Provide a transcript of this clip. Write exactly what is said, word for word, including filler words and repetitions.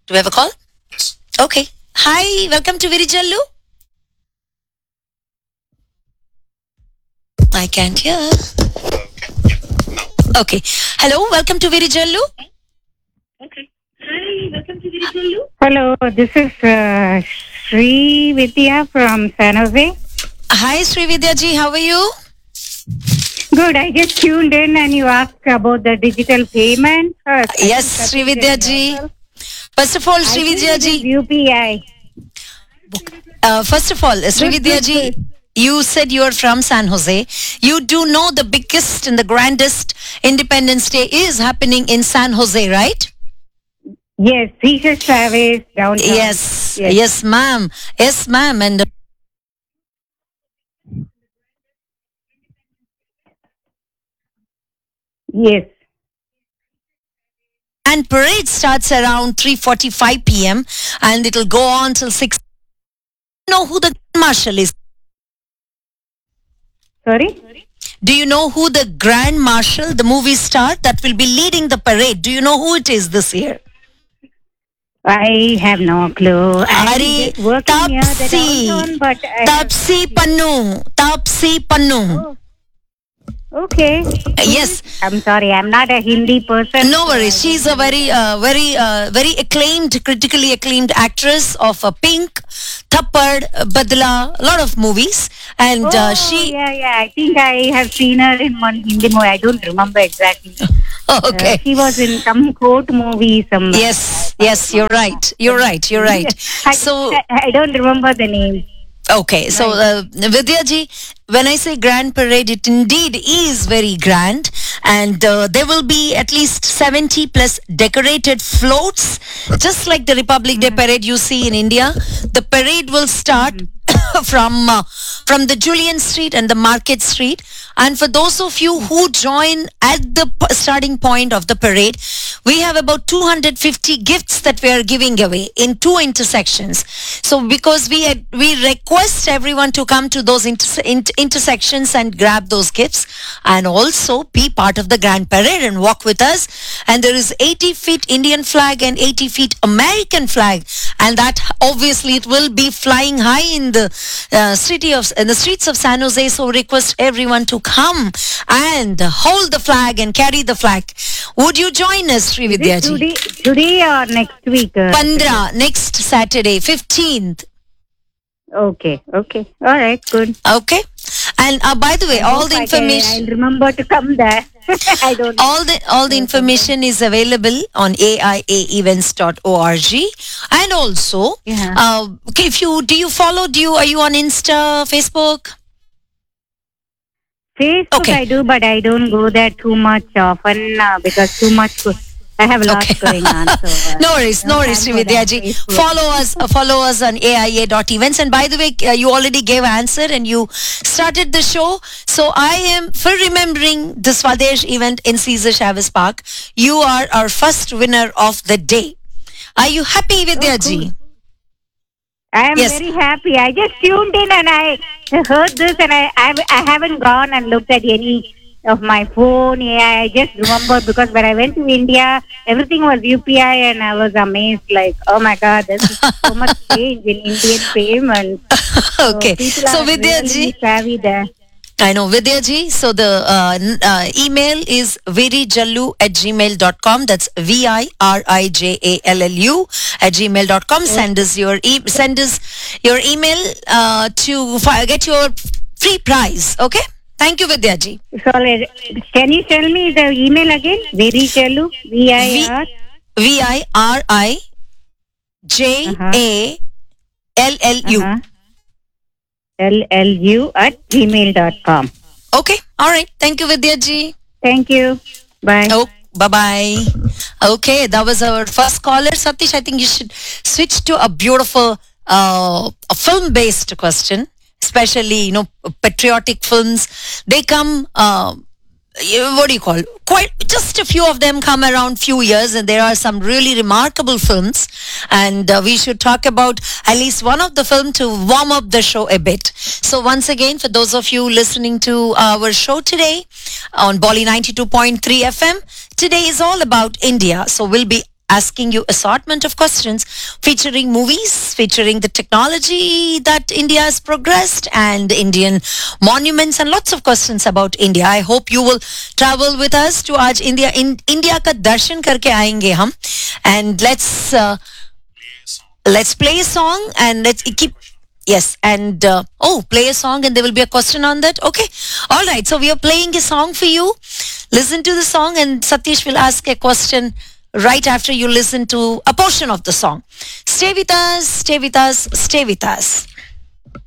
Do we have a call? Okay. Hi, welcome to Virijallu. I can't hear. Okay. Hello, welcome to Virijallu. Hello, this is uh, Sri Vidya from San Jose. Hi, Srividya ji, how are you? Good, I just tuned in and you asked about the digital payment. Uh, Yes, Srividya ji. First of all, Srividya ji, U P I. uh, first of all, Srividya good, ji, good. you said you are from San Jose. You do know the biggest and the grandest Independence Day is happening in San Jose, right? Yes, Cesar Chavez downtown. Yes, yes, yes ma'am. Yes, ma'am. And uh, Yes. and parade starts around three forty-five p.m. and it'll go on till six. You know who the marshal is? Sorry? Do you know who the Grand Marshal, the movie star that will be leading the parade? Do you know who it is this year? I have no clue. I'm Ari just working near the Tapsi. downtown, but I have- Tapsi Pannu. Tapsi Pannu. Okay. Yes. I'm sorry, I'm not a Hindi person. No worries. She's a very, uh, very, uh, very acclaimed, critically acclaimed actress of uh, Pink, Thappad, Badla, a lot of movies. And Oh, uh, she. yeah, yeah. I think I have seen her in one Hindi movie. I don't remember exactly. Okay. Uh, she was in some court movie somewhere. Yes, yes, you're right. You're right. You're right. I, So, I, I don't remember the name. okay. So, uh, Vidya ji, when I say grand parade, it indeed is very grand. And uh, there will be at least seventy plus decorated floats, just like the Republic Day parade you see in India. The parade will start from uh, from the Julian Street and the Market Street. And for those of you who join at the p- starting point of the parade, we have about two hundred fifty gifts that we are giving away in two intersections. So because we had, we request everyone to come to those inter- in- intersections and grab those gifts and also be part of the grand parade and walk with us. And there is eighty feet Indian flag and eighty feet American flag, and that obviously it will be flying high in the uh, city of in the streets of San Jose. So request everyone to come and hold the flag and carry the flag. Would you join us, Sri Vidya ji? Today, today or next week? Uh, Pandra, next Saturday, fifteenth. Okay, okay. All right, good. Okay. And uh, by the way, I all hope the I can- information. I'll remember to come there. I don't know. all the all the information is available on a i a events dot org. And also, Yeah. uh, okay, if you do you follow, do you are you on Insta, Facebook? Facebook Okay. I do, but I don't go there too much often uh, because too much. go- I have lots Okay. going on. So, uh, No worries, no worries, Sri time for Vidya that ji. Facebook. Follow us, uh, follow us on a i a dot events. And by the way, uh, you already gave answer and you started the show. So I am for remembering the Swadesh event in Caesar Chavez Park. You are our first winner of the day. Are you happy, Vidya ji? I am Yes. very happy. I just tuned in and I heard this and I, I, I haven't gone and looked at any of my phone. Yeah, I just remember because when I went to India, everything was U P I and I was amazed like, oh my God, there's so much change in Indian payments. Okay. People So are Vidya really ji, savvy there. I know Vidya ji. So the uh, n- uh, email is virijallu at gmail dot com. That's V I R I J A L L U at gmail dot com. Send us your e- send us your email uh, to fi- get your free prize. Okay. Thank you, Vidya ji. So, uh, can you tell me the email again? Very Chalu, V I R. V I R I J A L L U. Uh-huh. L L U at gmail dot com. Okay. All right. Thank you, Vidya ji. Thank you. Bye. Oh, bye bye. Okay, that was our first caller. Satish, I think you should switch to a beautiful uh, a film-based question, especially, you know, patriotic films. They come, uh, you- what do you call, quite, just a few of them come around few years, and there are some really remarkable films. And uh, we should talk about at least one of the film to warm up the show a bit. So once again, for those of you listening to our show today on Bolly ninety-two point three F M, today is all about India. So we'll be asking you assortment of questions featuring movies, featuring the technology that India has progressed, and Indian monuments, and lots of questions about India. I hope you will travel with us to aaj India in India ka darshan karke aayenge hum, and let's uh, let's play a song and let's keep. Yes, and uh, oh, play a song and there will be a question on that. Okay, all right. So we are playing a song for you. Listen to the song, and Satish will ask a question right after you listen to a portion of the song. Stay with us, stay with us, stay with us.